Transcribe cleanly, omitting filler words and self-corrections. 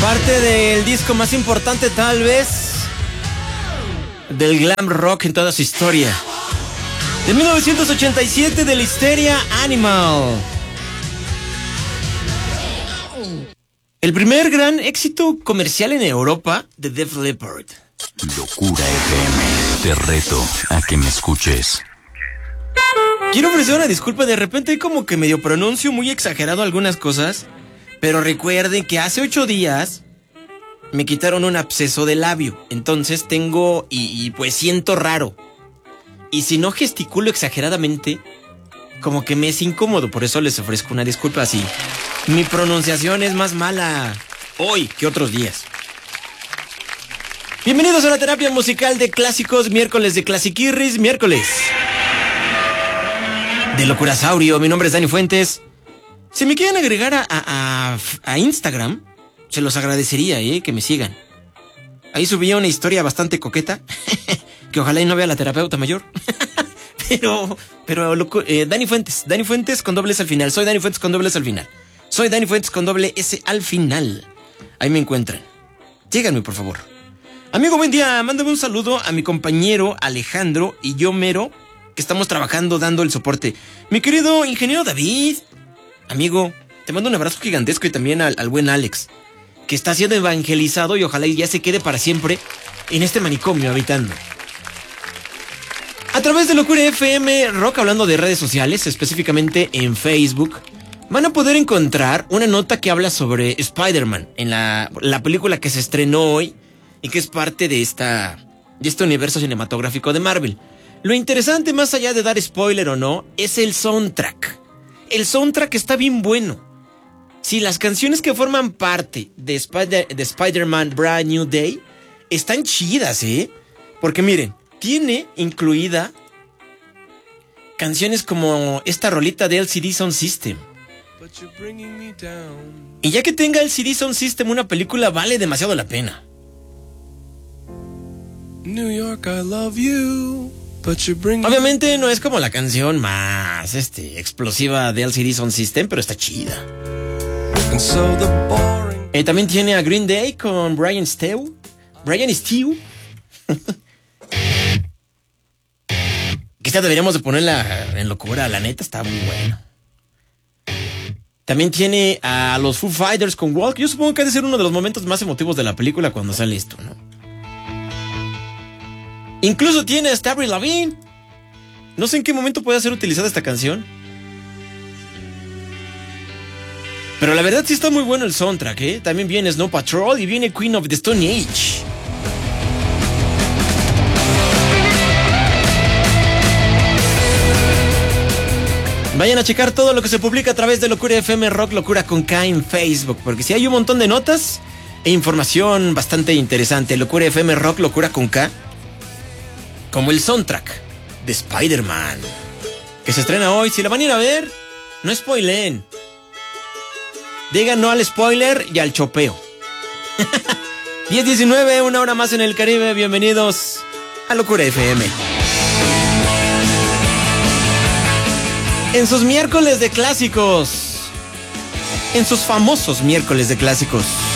Parte del disco más importante, tal vez, del glam rock en toda su historia. De 1987, de la Hysteria Animal. El primer gran éxito comercial en Europa de Def Leppard. Locura FM, te reto a que me escuches. Quiero ofrecer una disculpa, de repente como que medio pronuncio muy exagerado algunas cosas, pero recuerden que hace 8 días me quitaron un absceso de labio, entonces tengo y pues siento raro. Y si no gesticulo exageradamente, como que me es incómodo, por eso les ofrezco una disculpa así. Mi pronunciación es más mala hoy que otros días. Bienvenidos a la terapia musical de clásicos, miércoles de Clasiquirris, miércoles de Locurasaurio. Mi nombre es Dani Fuentes. Si me quieren agregar a Instagram, se los agradecería, que me sigan. Ahí subí una historia bastante coqueta, que ojalá y no vea la terapeuta mayor. pero Dani Fuentes con doble S al final. Soy Dani Fuentes con doble S al final. Soy Dani Fuentes con doble S al final. Ahí me encuentran. Síganme, por favor. Amigo, buen día. Mándame un saludo a mi compañero Alejandro y yo mero, que estamos trabajando dando el soporte. Mi querido ingeniero David, amigo, te mando un abrazo gigantesco, y también al buen Alex, que está siendo evangelizado y ojalá ya se quede para siempre en este manicomio habitando. A través de Locura FM Rock, hablando de redes sociales, específicamente en Facebook, van a poder encontrar una nota que habla sobre Spider-Man, en la película que se estrenó hoy y que es parte de este universo cinematográfico de Marvel. Lo interesante, más allá de dar spoiler o no, es el soundtrack. El soundtrack está bien bueno. Sí, las canciones que forman parte de Spider-Man Brand New Day están chidas, porque miren, tiene incluida canciones como esta rolita de LCD Sound System. Y ya que tenga LCD Sound System una película, vale demasiado la pena. New York, I love you. Obviamente no es como la canción más explosiva de LCD Sound System, pero está chida. También tiene a Green Day con Brian Steele. Quizá deberíamos de ponerla en locura, la neta está muy buena. También tiene a los Foo Fighters con Walk. Yo supongo que ha de ser uno de los momentos más emotivos de la película cuando sale esto, ¿no? Incluso tiene a Avril Lavigne. No sé en qué momento puede ser utilizada esta canción, pero la verdad sí está muy bueno el soundtrack, También viene Snow Patrol y viene Queen of the Stone Age. Vayan a checar todo lo que se publica a través de Locura FM Rock, Locura con K en Facebook, porque sí hay un montón de notas e información bastante interesante. Locura FM Rock, Locura con K, como el soundtrack de Spider-Man, que se estrena hoy. Si la van a ir a ver, no spoileen. Digan no al spoiler y al chopeo. 10:19, una hora más en el Caribe. Bienvenidos a Locura FM. En sus miércoles de clásicos. En sus famosos miércoles de clásicos.